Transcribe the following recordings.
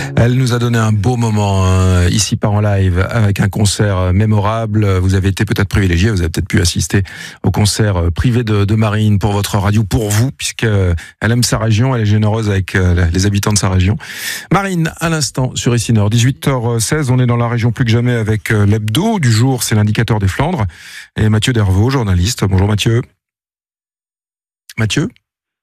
Elle nous a donné un beau moment ici par en live avec un concert mémorable. Vous avez été peut-être privilégié, vous avez peut-être pu assister au concert privé de Marine pour votre radio, pour vous, puisqu'elle aime sa région, elle est généreuse avec les habitants de sa région. Marine, à l'instant sur ici Nord, 18h16, on est dans la région plus que jamais avec l'hebdo du jour, c'est l'indicateur des Flandres. Et Mathieu Dervaux, journaliste. Bonjour Mathieu. Mathieu,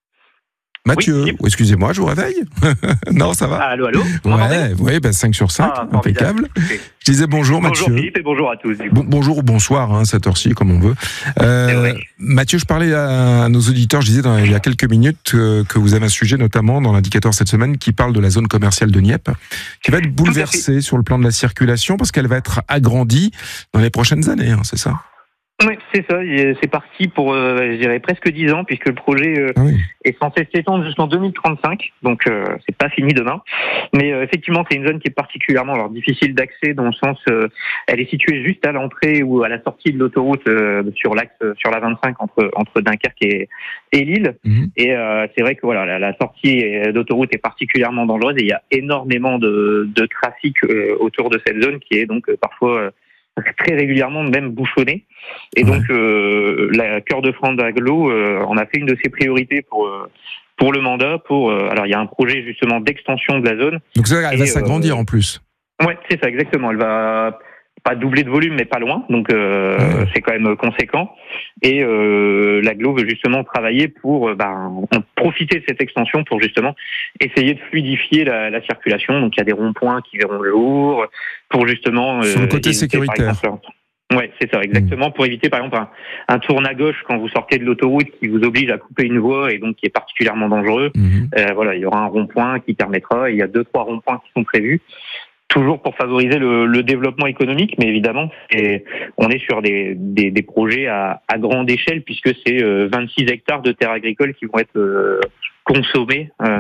oui. Excusez-moi, je vous réveille. Non, ça va. Allô. Ouais, 5 sur 5, impeccable. Je disais bonjour Mathieu. Bonjour Philippe et bonjour à tous. Bonjour ou bonsoir, cette heure-ci, comme on veut. Mathieu, je parlais à nos auditeurs, je disais il y a quelques minutes que vous avez un sujet, notamment dans l'indicateur cette semaine, qui parle de la zone commerciale de Nieppe, qui va être bouleversée sur le plan de la circulation, parce qu'elle va être agrandie dans les prochaines années, c'est ça ? Oui, c'est ça. C'est parti pour, je dirais, presque 10 ans, puisque le projet est censé s'étendre jusqu'en 2035. Donc, c'est pas fini demain. Mais effectivement, c'est une zone qui est particulièrement difficile d'accès, dans le sens, elle est située juste à l'entrée ou à la sortie de l'autoroute sur l'axe, sur la 25 entre Dunkerque et Lille. Mmh. Et c'est vrai que la sortie d'autoroute est particulièrement dangereuse et il y a énormément de trafic autour de cette zone qui est donc parfois très régulièrement même bouchonné. Et donc la Cœur de France Agglo en a fait une de ses priorités pour le mandat. Alors il y a un projet justement d'extension de la zone. Donc ça, elle va s'agrandir en plus. Ouais, c'est ça exactement. Elle va pas doubler de volume, mais pas loin. Donc c'est quand même conséquent. Et l'Agglo veut justement travailler pour profiter de cette extension pour justement essayer de fluidifier la circulation. Donc il y a des ronds-points qui verront le jour pour justement sur le côté sécuritaire. Ouais, c'est ça, exactement, pour éviter par exemple un tourne à gauche quand vous sortez de l'autoroute qui vous oblige à couper une voie et donc qui est particulièrement dangereux. Il y aura un rond-point qui permettra, il y a 2-3 ronds-points qui sont prévus, toujours pour favoriser le développement économique, mais évidemment, on est sur des projets à grande échelle puisque c'est 26 hectares de terres agricoles qui vont être consommés